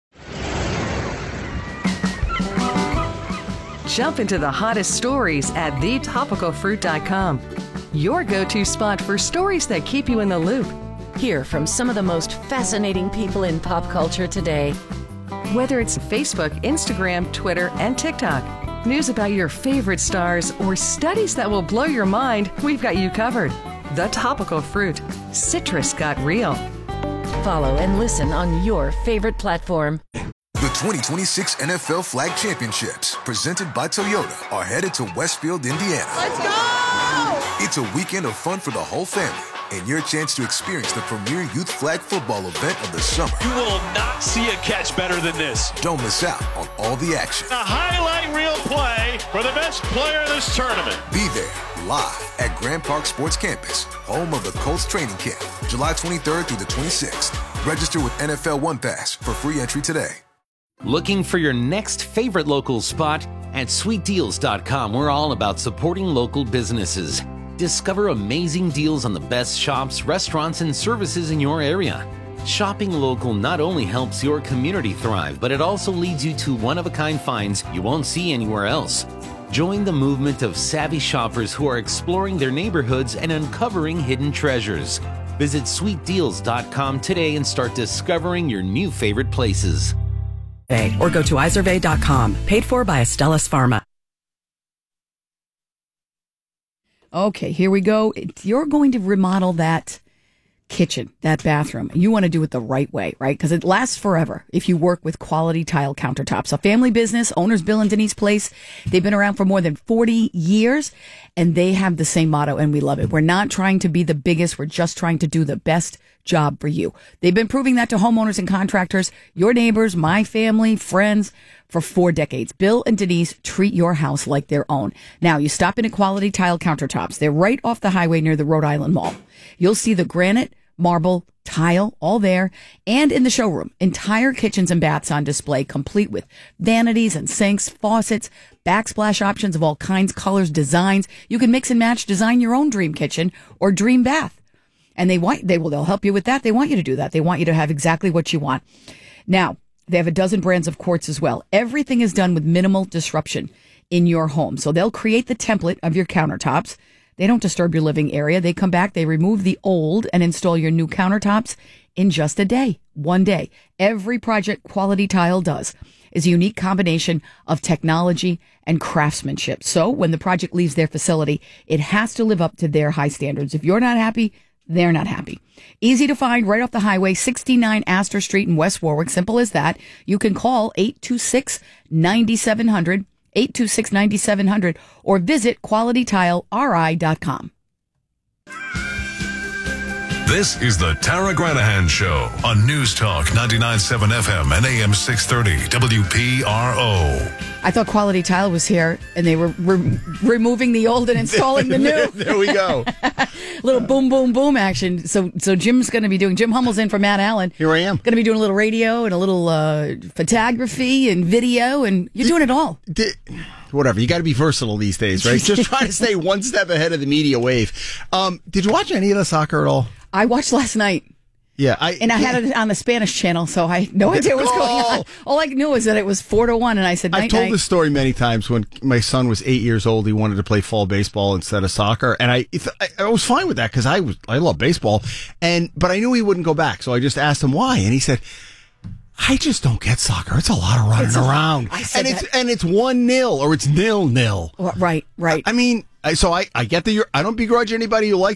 Jump into the hottest stories at the topical fruit dot com. Your go-to spot for stories that keep you in the loop. Hear from some of the most fascinating people in pop culture today. Whether it's Facebook, Instagram, Twitter, and TikTok, news about your favorite stars, or studies that will blow your mind, we've got you covered. The Topical Fruit. Citrus got real. Follow and listen on your favorite platform. The twenty twenty-six N F L Flag Championships, presented by Toyota, are headed to Westfield, Indiana. Let's go! It's a weekend of fun for the whole family, and your chance to experience the premier youth flag football event of the summer. You will not see a catch better than this. Don't miss out on all the action. A highlight reel play for the best player in this tournament. Be there, live at Grand Park Sports Campus, home of the Colts training camp, July twenty-third through the twenty-sixth. Register with N F L One Pass for free entry today. Looking for your next favorite local spot? At sweet deals dot com, we're all about supporting local businesses. Discover amazing deals on the best shops, restaurants, and services in your area. Shopping local not only helps your community thrive, but it also leads you to one-of-a-kind finds you won't see anywhere else. Join the movement of savvy shoppers who are exploring their neighborhoods and uncovering hidden treasures. Visit sweet deals dot com today and start discovering your new favorite places. Or go to Izervay dot com. Paid for by Astellas Pharma. Okay, here we go. You're going to remodel that kitchen, that bathroom. You want to do it the right way, right? Because it lasts forever if you work with Quality Tile Countertops. A family business, owners Bill and Denise Place. They've been around for more than forty years, and they have the same motto, and we love it. We're not trying to be the biggest. We're just trying to do the best job for you. They've been proving that to homeowners and contractors, your neighbors, my family, friends, for four decades. Bill and Denise treat your house like their own. Now, you stop in at Quality Tile Countertops. They're right off the highway near the Rhode Island Mall. You'll see the granite, marble, tile, all there, and in the showroom. Entire kitchens and baths on display, complete with vanities and sinks, faucets, backsplash options of all kinds, colors, designs. You can mix and match, design your own dream kitchen or dream bath. And they want, they will, they'll help you with that. They want you to do that. They want you to have exactly what you want. Now, they have a dozen brands of quartz as well. Everything is done with minimal disruption in your home. So they'll create the template of your countertops. They don't disturb your living area. They come back, they remove the old and install your new countertops in just a day, one day. Every project Quality Tile does is a unique combination of technology and craftsmanship. So when the project leaves their facility, it has to live up to their high standards. If you're not happy, they're not happy. Easy to find, right off the highway, sixty-nine Astor Street in West Warwick. Simple as that. You can call eight two six, nine seven zero zero, eight two six, nine seven zero zero, or visit quality tile r i dot com. This is the Tara Granahan Show on News Talk ninety-nine point seven F M and A M six thirty W P R O. I thought Quality Tile was here, and they were re- removing the old and installing the new. There we go. Little boom, boom, boom action. So, so Jim's going to be doing. Jim Hummel's in for Matt Allen. Here I am. Going to be doing a little radio and a little uh, photography and video, and you're did, doing it all. Did, whatever. You got to be versatile these days, right? Just try to stay one step ahead of the media wave. Um, did you watch any of the soccer at all? I watched last night. Yeah, I, and I yeah. had it on the Spanish channel, so I had no idea what was going on. All I knew was that it was four to one, and I said, night, I've told night. this story many times. When my son was eight years old, he wanted to play fall baseball instead of soccer, and I I was fine with that because I was I love baseball, and but I knew he wouldn't go back, so I just asked him why, and he said, I just don't get soccer. It's a lot of running it's a, around, I said and that. it's and it's one nil or it's nil nil. Right, right. I mean, so I I get that you're. I don't begrudge anybody who likes it.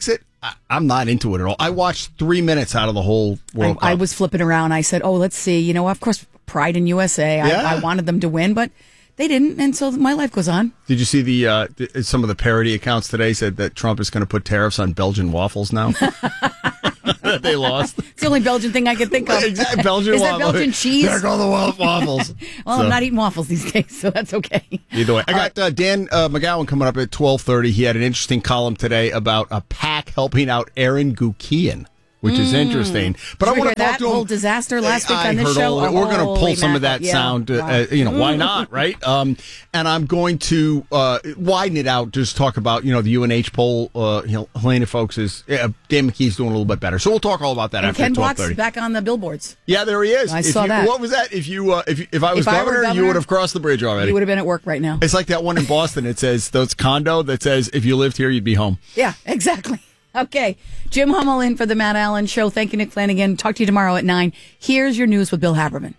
I, I'm not into it at all. I watched three minutes out of the whole World I, Cup. I was flipping around. I said, "Oh, let's see. You know, of course, pride in U S A. Yeah. I, I wanted them to win, but they didn't, and so my life goes on." Did you see the uh, th- some of the parody accounts today said that Trump is going to put tariffs on Belgian waffles now? They lost. It's the only Belgian thing I can think of. Exactly, Belgian Is that waffles. Belgian cheese? There go the wa- waffles. Well, So- I'm not eating waffles these days, so that's okay. Either way, I got uh, Dan uh, McGowan coming up at twelve thirty. He had an interesting column today about a PAC helping out Aaron Gukian, which is Mm. interesting. But Did I you want hear to talk that to him. whole disaster last week I on this heard show. all of it. We're going to pull Holy some of that mackerel. Yeah. sound. Uh, Wow. uh, you know, why not, right? Um, and I'm going to uh, widen it out. Just talk about you know the U N H poll. Uh, Helena folks is uh, Dan McKee's doing a little bit better. So we'll talk all about that And after Ken twelve Block's thirty. back on the billboards. Yeah, there he is. I If saw you- that. What was that? If you uh, if if I was If I were governor, you governor, would have crossed the bridge already. You would have been at work right now. It's like that one in Boston. It says those condo that says if you lived here, you'd be home. Yeah, exactly. Okay. Jim Hummel in for the Matt Allen Show. Thank you, Nick Flanagan. Talk to you tomorrow at nine. Here's your news with Bill Haberman.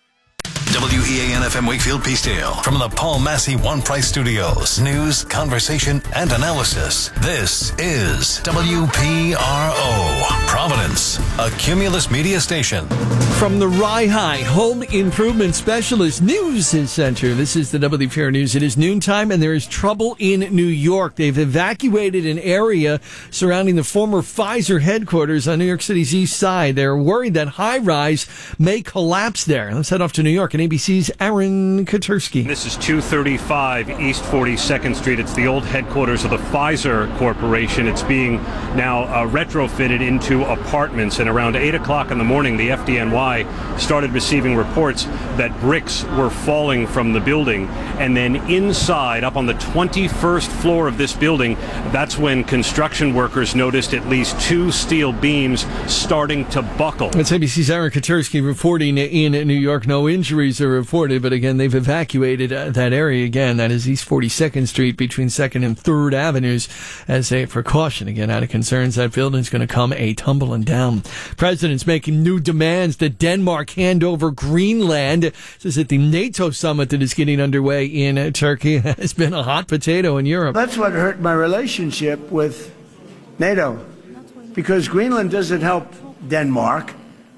W E A N F M Wakefield Peacedale from the Paul Massey One Price Studios. News, conversation, and analysis. This is W P R O, Providence, a Cumulus media station. From the Rye High Home Improvement Specialist News Center, this is the W P R News. It is noontime, and there is trouble in New York. They've evacuated an area surrounding the former Pfizer headquarters on New York City's east side. They're worried that high-rise may collapse there. Let's head off to New York and A B C's Aaron Katersky. This is two thirty-five East forty-second Street. It's the old headquarters of the Pfizer Corporation. It's being now uh, retrofitted into apartments. And around eight o'clock in the morning, the F D N Y started receiving reports that bricks were falling from the building. And then inside, up on the twenty-first floor of this building, that's when construction workers noticed at least two steel beams starting to buckle. It's A B C's Aaron Katersky reporting in New York. No injuries are reported, but again, they've evacuated uh, that area again. That is East forty-second Street between second and third Avenues as a precaution. Again, out of concerns that building's going to come a tumbling down. President's making new demands that Denmark hand over Greenland. This is at the NATO summit that is getting underway in uh, Turkey. It's been a hot potato in Europe. That's what hurt my relationship with NATO, because Greenland doesn't help Denmark.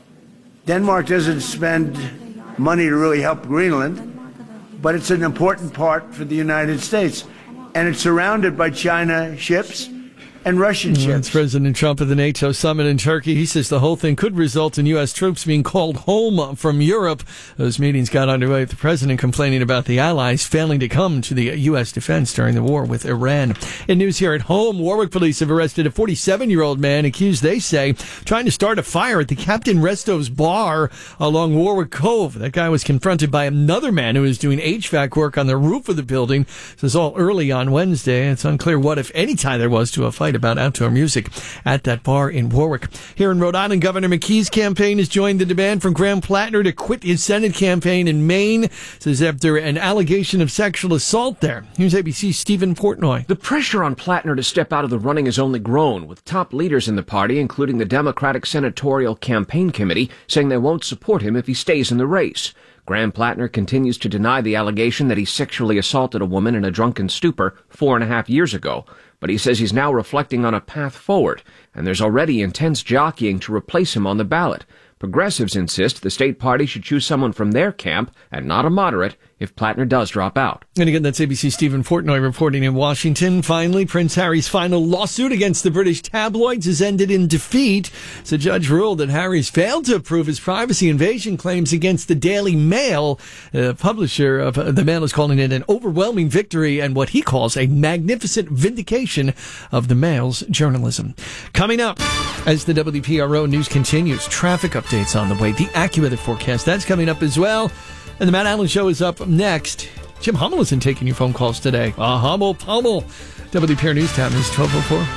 Denmark doesn't spend money to really help Greenland, but it's an important part for the United States. And it's surrounded by China ships and Russian ships. That's President Trump at the NATO summit in Turkey. He says the whole thing could result in U S troops being called home from Europe. Those meetings got underway with the president complaining about the allies failing to come to the U S defense during the war with Iran. In news here at home, Warwick police have arrested a forty-seven-year-old man accused, they say, trying to start a fire at the Captain Resto's bar along Warwick Cove. That guy was confronted by another man who was doing H V A C work on the roof of the building. This was all early on Wednesday. It's unclear what, if any, tie there was to a fight about outdoor music at that bar in Warwick. Here in Rhode Island, Governor McKee's campaign has joined the demand from Graham Plattner to quit his Senate campaign in Maine. Says after an allegation of sexual assault there. Here's A B C's Stephen Portnoy. The pressure on Plattner to step out of the running has only grown, with top leaders in the party, including the Democratic Senatorial Campaign Committee, saying they won't support him if he stays in the race. Graham Plattner continues to deny the allegation that he sexually assaulted a woman in a drunken stupor four and a half years ago. But he says he's now reflecting on a path forward, and there's already intense jockeying to replace him on the ballot. Progressives insist the state party should choose someone from their camp, and not a moderate, if Plattner does drop out. And again, that's A B C's Stephen Portnoy reporting in Washington. Finally, Prince Harry's final lawsuit against the British tabloids has ended in defeat. So, a judge ruled that Harry's failed to prove his privacy invasion claims against the Daily Mail. The publisher of uh, the Mail is calling it an overwhelming victory and what he calls a magnificent vindication of the Mail's journalism. Coming up, as the W P R O news continues, traffic updates on the way, the AccuWeather forecast, that's coming up as well. And the Matt Allen Show is up next. Jim Hummel isn't taking your phone calls today. A Hummel Pummel. W P R News time is twelve oh four.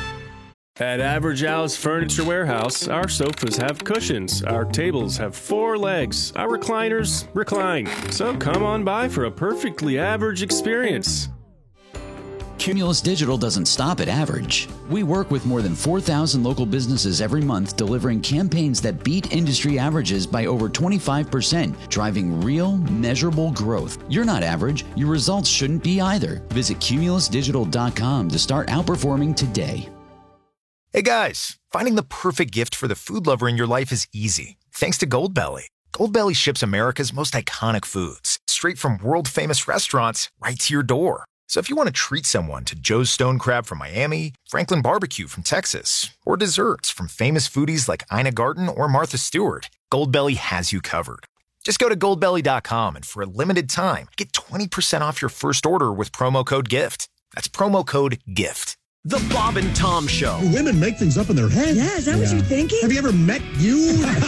At Average Al's Furniture Warehouse, our sofas have cushions, our tables have four legs, our recliners recline. So come on by for a perfectly average experience. Cumulus Digital doesn't stop at average. We work with more than four thousand local businesses every month, delivering campaigns that beat industry averages by over twenty-five percent, driving real, measurable growth. You're not average. Your results shouldn't be either. Visit cumulus digital dot com to start outperforming today. Hey guys, finding the perfect gift for the food lover in your life is easy, thanks to Goldbelly. Goldbelly ships America's most iconic foods, straight from world-famous restaurants right to your door. So if you want to treat someone to Joe's Stone Crab from Miami, Franklin Barbecue from Texas, or desserts from famous foodies like Ina Garten or Martha Stewart, Goldbelly has you covered. Just go to goldbelly dot com and for a limited time, get twenty percent off your first order with promo code GIFT. That's promo code GIFT. The Bob and Tom Show. Women make things up in their head. Yeah, is that what you're thinking? Have you ever met you?